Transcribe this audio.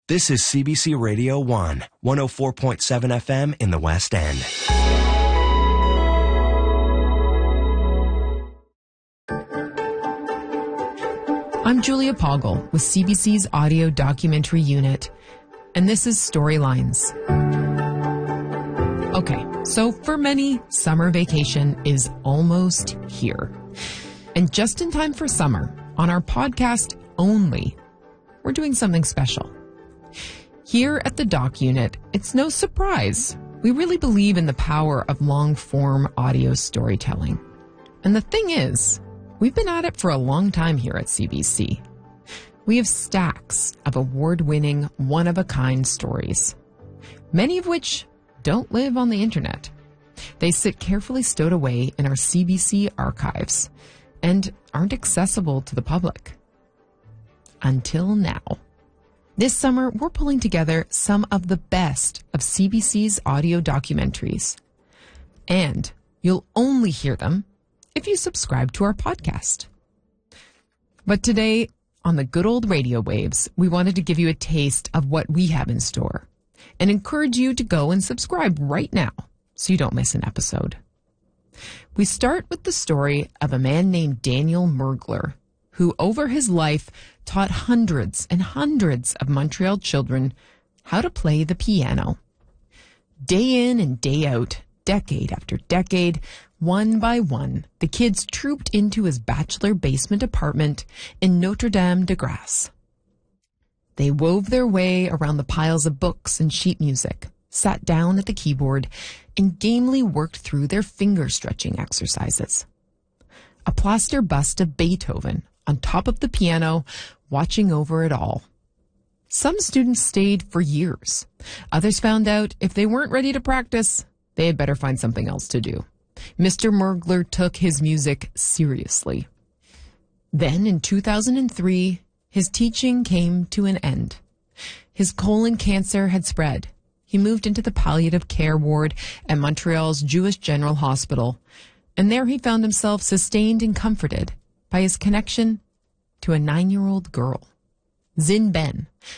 This is CBC Radio 1, 104.7 FM in the West End. I'm Julia Poggle with CBC's audio documentary unit, and this is Storylines. Okay, so for many, summer vacation is almost here. And just in time for summer, on our podcast only, we're doing something special. Here at the Doc Unit, it's no surprise. We really believe in the power of long-form audio storytelling. And the thing is, we've been at it for a long time here at CBC. We have stacks of award-winning, one-of-a-kind stories, many of which don't live on the internet. They sit carefully stowed away in our CBC archives and aren't accessible to the public. Until now. This summer, we're pulling together some of the best of CBC's audio documentaries. And you'll only hear them if you subscribe to our podcast. But today, on the good old radio waves, we wanted to give you a taste of what we have in store and encourage you to go and subscribe right now so you don't miss an episode. We start with the story of a man named Daniel Mergler, who over his life taught hundreds and hundreds of Montreal children how to play the piano. Day in and day out, decade after decade, one by one, the kids trooped into his bachelor basement apartment in Notre-Dame-de-Grâce. They wove their way around the piles of books and sheet music, sat down at the keyboard, and gamely worked through their finger-stretching exercises. A plaster bust of Beethoven on top of the piano, watching over it all. Some students stayed for years. Others found out if they weren't ready to practice, they had better find something else to do. Mr. Mergler took his music seriously. Then, in 2003, his teaching came to an end. His colon cancer had spread. He moved into the palliative care ward at Montreal's Jewish General Hospital, and there he found himself sustained and comforted by his connection to a 9-year-old girl. Zin Ben